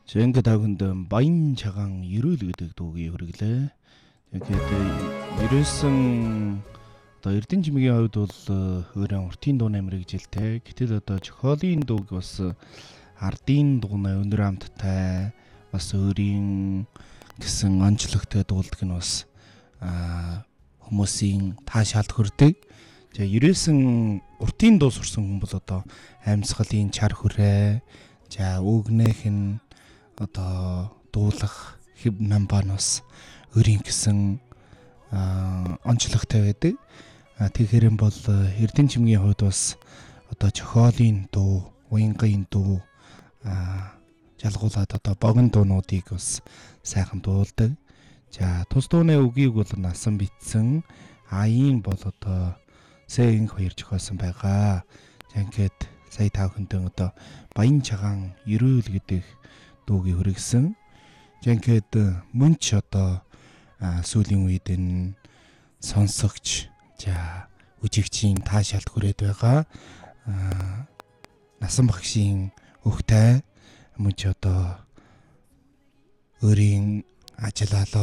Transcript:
Жингээ тагонд баян чаган ерөөл гэдэг дуугийг хөргөлээ. Тэгээд ерөөсөн одоо Эрдэнэ жимгийн хувьд бол өөрөө уртын дууны мэрэгжилтэй. Гэтэл одоо Чохолын дууг бас ардын дууны өнөр амттай бас өөрийн гэсэн онцлогтой дуулдаг нь бас хүмүүсийн таашаалд хүрдэг. За ерөөсөн уртын дуу сурсан хүн бол одоо амьсгалын чар хүрээ, за үгнийх нь одоо дуулах хэв намбанаас өөрийн гэсэн онцлогтой байдаг. Тэгэхээр юм бол Эрдэнэ жимгийн хувьд бас одоо Чохолын дуу, Уянгын дуу жалгуулад одоо богино дуунуудыг бас сайхан дуулдаг. За тус дууны үгийг бол насан битсэн, аян бол одоо Сэнг хоёр зохиосон байгаа. За ингээд сая та бүхэндээ одоо баян чаган ерөөл гэдэг дуугийг хөргөсөн. За ингээд мөн ч одоо сүүлийн үед энэ сонсогч, за үжигчийн таашаалд хүрээд байгаа. Насан багшийн өвгтэй мөн ч одоо өөрийн ажиллалаа